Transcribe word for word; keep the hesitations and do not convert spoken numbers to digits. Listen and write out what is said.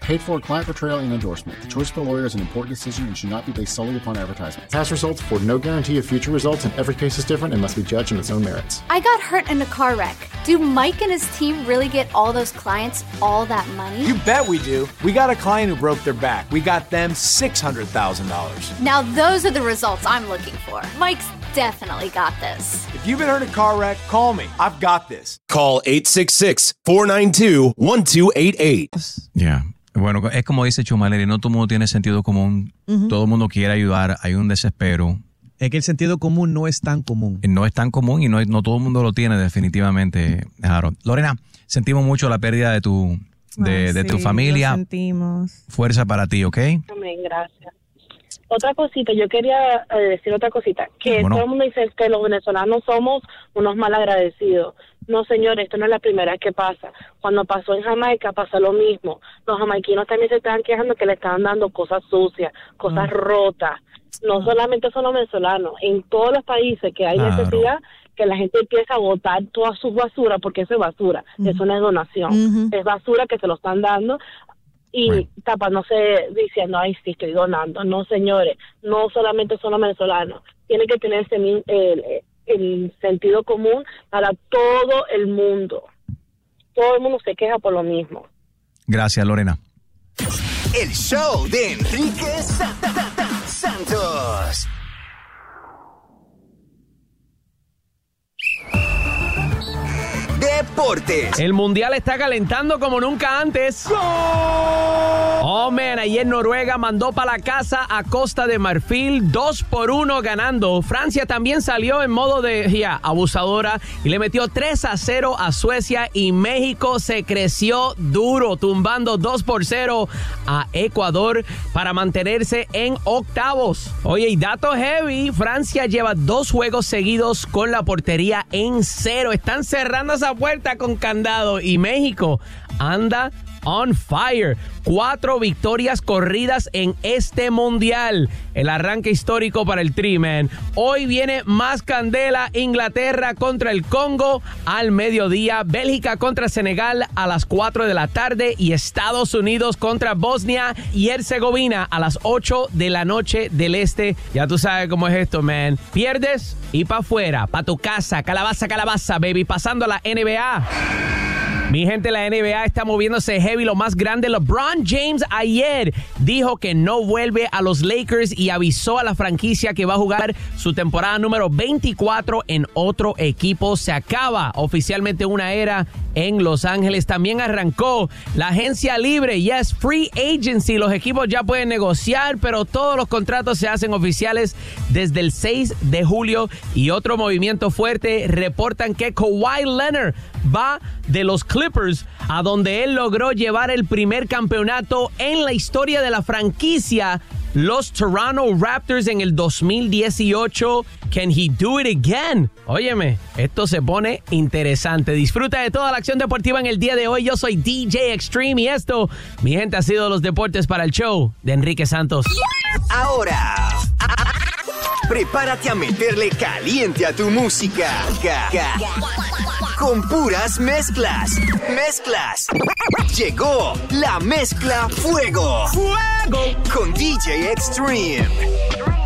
Paid for client portrayal and endorsement. The choice of a lawyer is an important decision and should not be based solely upon advertisement. Past results afford no guarantee of future results, and every case is different and must be judged on its own merits. I got hurt in a car wreck. Do Mike and his team really get all those clients all that money? You bet we do. We got a client who broke their back. We got them six hundred thousand dollars. Now those are the results I'm looking for. Mike's definitely got this. If you've been hurt in a car wreck, call me. I've got this. Call eight six six, four nine two, one two eight eight. Yeah. Bueno, es como dice Chumaleri, no todo el mundo tiene sentido común. Uh-huh. Todo el mundo quiere ayudar. Hay un desespero. Es que el sentido común no es tan común. No es tan común y no, no todo el mundo lo tiene definitivamente, Harold. Lorena, sentimos mucho la pérdida de tu, de, ah, de sí, tu familia. Lo sentimos. Fuerza para ti, ¿ok? Amén, gracias. Otra cosita, yo quería eh, decir otra cosita, que bueno. Todo el mundo dice que los venezolanos somos unos mal agradecidos. No, señores, esto no es la primera vez que pasa. Cuando pasó en Jamaica pasó lo mismo. Los jamaiquinos también se estaban quejando que le estaban dando cosas sucias, cosas mm. rotas. No mm. solamente son los venezolanos, en todos los países que hay claro. necesidad, que la gente empieza a botar toda su basura, porque eso es basura, mm. eso no es donación, mm-hmm. es basura que se lo están dando. Y bueno. tapándose diciendo, ay, sí, estoy donando. No, señores, no solamente son los venezolanos. Tiene que tener ese, el, el sentido común para todo el mundo. Todo el mundo se queja por lo mismo. Gracias, Lorena. El show de Enrique Santos. Deportes. El mundial está calentando como nunca antes. ¡Gol! Oh, man, ayer Noruega mandó para la casa a Costa de Marfil, dos por uno ganando. Francia también salió en modo de yeah, abusadora y le metió tres a cero a Suecia, y México se creció duro, tumbando dos por cero a Ecuador para mantenerse en octavos. Oye, y dato heavy, Francia lleva dos juegos seguidos con la portería en cero. Están cerrando esa puerta con candado, y México anda on fire. Cuatro victorias corridas en este mundial. El arranque histórico para el Tri, man. Hoy viene más candela. Inglaterra contra el Congo al mediodía. Bélgica contra Senegal a las cuatro de la tarde. Y Estados Unidos contra Bosnia y Herzegovina a las ocho de la noche del este. Ya tú sabes cómo es esto, man. Pierdes y pa' afuera, pa' tu casa. Calabaza, calabaza, baby. Pasando a la N B A. Mi gente, la N B A está moviéndose heavy. Lo más grande, LeBron James ayer dijo que no vuelve a los Lakers y avisó a la franquicia que va a jugar su temporada número veinticuatro en otro equipo. Se acaba oficialmente una era en Los Ángeles. También arrancó la agencia libre. Yes, free agency. Los equipos ya pueden negociar, pero todos los contratos se hacen oficiales desde el seis de julio. Y otro movimiento fuerte, reportan que Kawhi Leonard va de los Clippers, a donde él logró llevar el primer campeonato en la historia de la franquicia, los Toronto Raptors, en el dos mil dieciocho. Can he do it again? Óyeme, esto se pone interesante. Disfruta de toda la acción deportiva en el día de hoy. Yo soy D J Extreme y esto, mi gente, ha sido los deportes para el show de Enrique Santos. Ahora, prepárate a meterle caliente a tu música. Con puras mezclas. Mezclas. Llegó la mezcla Fuego. Fuego. Con D J Extreme.